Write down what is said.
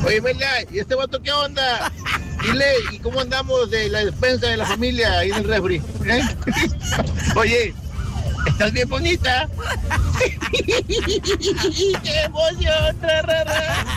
Oye, Melia, ¿y este vato qué onda? Dile, ¿y cómo andamos de la despensa de la familia ahí en el refri? ¿Eh? Oye, estás bien bonita. ¡Qué emoción! Ra, ra, ra.